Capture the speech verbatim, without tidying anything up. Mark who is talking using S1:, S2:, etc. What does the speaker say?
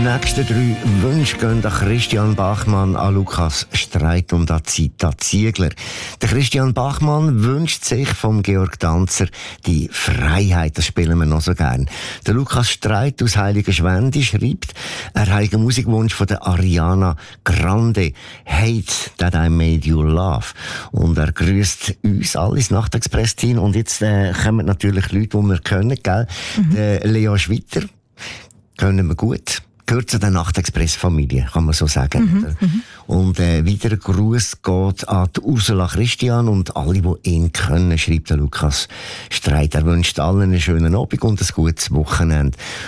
S1: nächsten drei Wünsche gehen an Christian Bachmann, an Lukas Streit und an Zita Ziegler. Der Christian Bachmann wünscht sich vom Georg Danzer die Freiheit, das spielen wir noch so gern. Der Lukas Streit aus Heiligenschwendi schreibt, er hat einen Musikwunsch von der Ariana Grande, Hate That I Made You Laugh. Und er grüßt uns alle ins Nachtexpress-Team. Und jetzt äh, kommen natürlich Leute, die wir kennen, gell? Mhm. Der Leo Schwitter kennen wir gut. Gehört zu der Nachtexpress-Familie, kann man so sagen. Mhm, mhm. Und äh, wieder ein Gruß geht an die Ursula Christian und alle, die ihn kennen, schreibt der Lukas Streit. Er wünscht allen einen schönen Abend und ein gutes Wochenende.